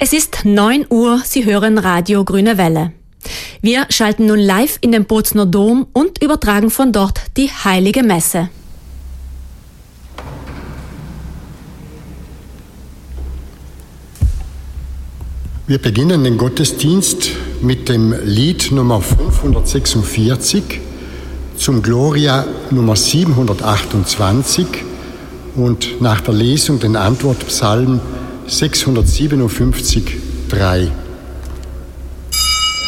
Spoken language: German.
Es ist 9 Uhr, Sie hören Radio Grüne Welle. Wir schalten nun live in den Bozner Dom und übertragen von dort die Heilige Messe. Wir beginnen den Gottesdienst mit dem Lied Nummer 546 zum Gloria Nummer 728 und nach der Lesung den Antwortpsalm 657, 3.